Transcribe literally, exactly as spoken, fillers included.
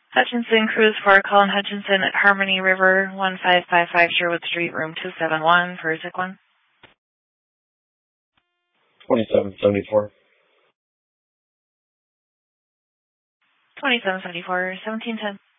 Hutchinson Cruise for Colin Hutchinson at Harmony River, one five five five Sherwood Street, room two seven one, for a sick one. twenty-seven seventy-four. twenty-seven seventy-four, seventeen ten.